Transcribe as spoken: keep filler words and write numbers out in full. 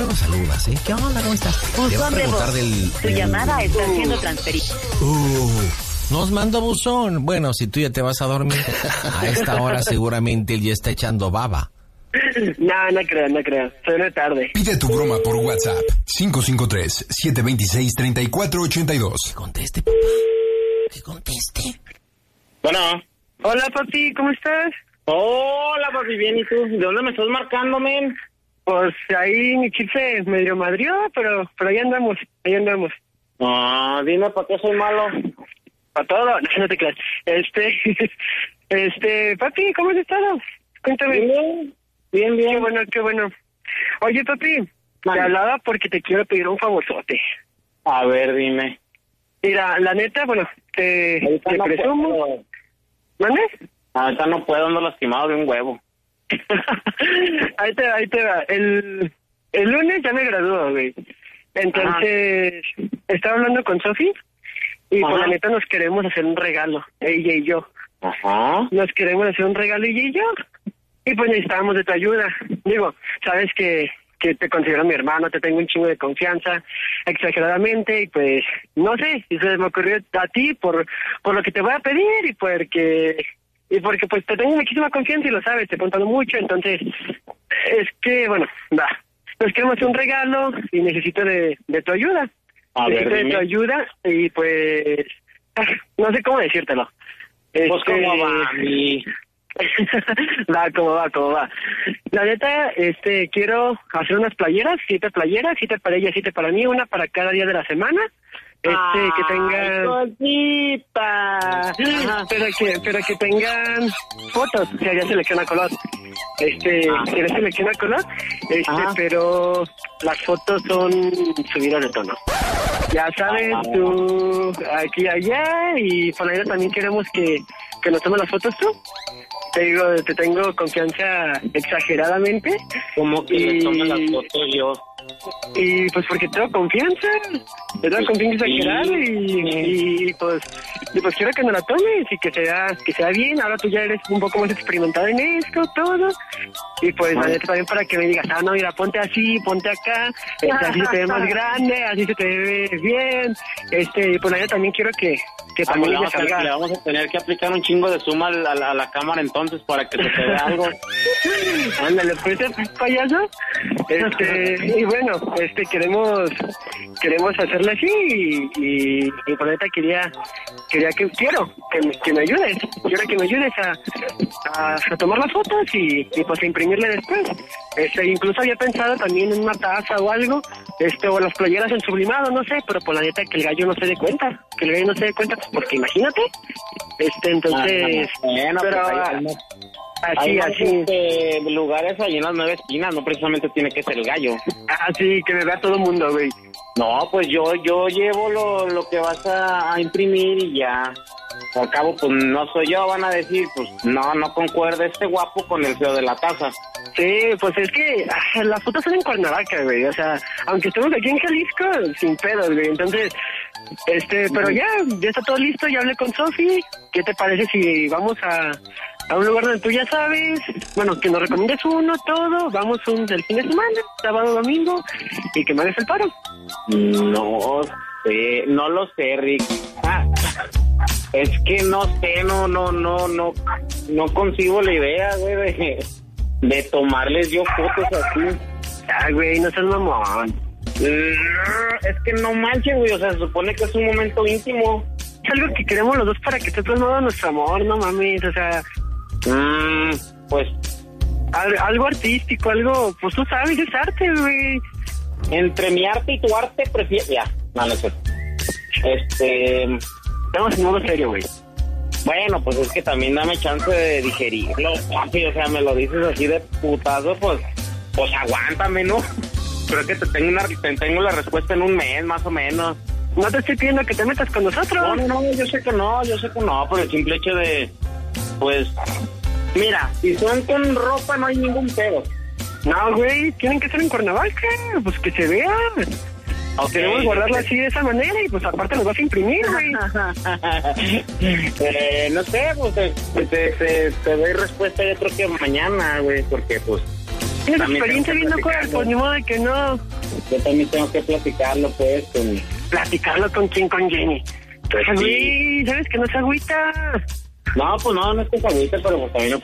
lo saludas, ¿eh? ¿Qué onda? ¿Cómo estás? Te va a preguntar del... Tu del... llamada está siendo transferida. Uh, nos manda buzón. Bueno, si tú ya te vas a dormir, a esta hora seguramente él ya está echando baba. No, no creo, no creo. Suena tarde. Pide tu broma por WhatsApp. cinco cinco tres, siete dos seis, tres cuatro ocho dos. Que conteste, papá. Que conteste. Bueno. Hola, papi, ¿cómo estás? Hola, papi, bien, ¿y tú? ¿De dónde me estás marcando, men? Pues ahí mi chip se medio madrió, pero, pero ahí andamos, ahí andamos. Ah, dime, ¿para qué soy malo? Para todo, no, no te creas. Este, este, papi, ¿cómo has estado? Cuéntame. Bien, bien, bien. Qué bueno, qué bueno. Oye, papi, Mami. te hablaba porque te quiero pedir un favorzote. A ver, dime. Mira, la neta, bueno, te, Ahorita te no presumo. puedo. ¿Manes? Ahorita no puedo, ando lastimado de un huevo. ahí te va, ahí te va. El, el lunes ya me gradúo, güey. Entonces, Ajá. estaba hablando con Sofi y por la neta nos queremos hacer un regalo, ella y yo. Ajá. Nos queremos hacer un regalo ella y yo. Y pues necesitábamos de tu ayuda. Digo, sabes que, que te considero mi hermano, te tengo un chingo de confianza, exageradamente, y pues, no sé, y se me ocurrió a ti por, por lo que te voy a pedir y porque... Y porque pues te tengo muchísima confianza y lo sabes, te he contado mucho, entonces es que, bueno, va, nos queremos hacer un regalo y necesito de, de tu ayuda. A necesito ver, de tu ayuda y pues, no sé cómo decírtelo. Pues este... cómo va, mi... va, cómo va, cómo va. La neta, este, quiero hacer unas playeras, siete playeras, siete para ella, siete para mí, una para cada día de la semana. Este, Ay, que tengan... cosita. Pero que, pero que tengan fotos, o sea, ya selecciona color. Este, ah. que le selecciona color, este, Ajá. pero las fotos son subidas de tono. Ya sabes, ah. tú, aquí y allá, y por ahí también queremos que, que nos tomen las fotos tú. Te digo, te tengo confianza exageradamente. ¿Cómo que y... le tomen las fotos yo? Y pues porque tengo confianza, te tengo confianza exagerada y, y, y pues y pues quiero que me la tomes y que sea que sea bien. Ahora tú ya eres un poco más experimentado en esto, todo. Y pues la neta también para que me digas, ah, no, mira, ponte así, ponte acá, este, así se te ve más grande, así se te ve bien. Este, y pues la neta también quiero que, que ah, también le, vamos salga. a, le vamos a tener que aplicar un chingo de suma a la, a la, a la cámara entonces para que se te vea algo. Ándale, pues, payaso. Este, y bueno, este, queremos, queremos hacerlo así y, y, y por neta quería, quería que, quiero que me, que me ayudes, quiero que me ayudes a, a, a tomar las fotos y, y pues a imprimirle después. Este, incluso había pensado también en una taza o algo, este, o las playeras en sublimado, no sé, pero por la neta que el gallo no se dé cuenta, que el gallo no se dé cuenta, pues porque imagínate, este, entonces, ah, bueno, pero, pues ahí, así, hay así. Este, lugares allí en las nueve esquinas, no precisamente tiene que ser el gallo. Así, que me vea todo el mundo, güey. No, pues yo yo llevo lo, lo que vas a, a imprimir y ya. Al cabo, pues no soy yo, van a decir, pues no, no concuerda este guapo con el feo de la taza. Sí, pues es que ah, las fotos son en Cuernavaca, güey, o sea, aunque estemos aquí en Jalisco, sin pedos, güey, entonces, este, pero ya, ya está todo listo, ya hablé con Sofi, ¿qué te parece si vamos a, a un lugar donde tú ya sabes, bueno, que nos recomiendes uno, todo, vamos un del fin de semana, sábado, domingo, y que me hagas el paro? No sé, no lo sé, Rick. Ah, es que no sé, no, no, no, no, no consigo la idea, güey, de, de tomarles yo fotos así. Ay, güey, no seas mamón. No, es que no manches, güey, o sea, se supone que es un momento íntimo. Es algo que queremos los dos para que esté plasmado nuestro amor, no mames, o sea... Mmm, pues... Al, algo artístico, algo, pues tú sabes, es arte, güey. Entre mi arte y tu arte, prefiero... Ya, no, no sé. Este... Estamos en modo serio, güey. Bueno, pues es que también dame chance de digerirlo, papi, o sea, me lo dices así de putazo, pues... Pues aguántame, ¿no? Creo que te tengo, una, te tengo la respuesta en un mes, más o menos. No te estoy pidiendo que te metas con nosotros. No, no, no, yo sé que no, yo sé que no, por el simple hecho de... Pues... Mira, si son con ropa no hay ningún pedo. No, güey, tienen que ser en Cuernavaca, pues que se vean. Okay, queremos guardarlo así de esa manera y pues aparte lo vas a imprimir, güey. eh, no sé, pues te, te, te, te doy respuesta yo creo que mañana, güey, porque pues... Tienes experiencia viendo cosas, pues ni modo de que no. yo también tengo que platicarlo, pues, con... ¿Platicarlo con quién? Con Jenny. Entonces, Sí. güey, ¿sabes que no se agüita? No, pues no, no es que se agüite, pero pues también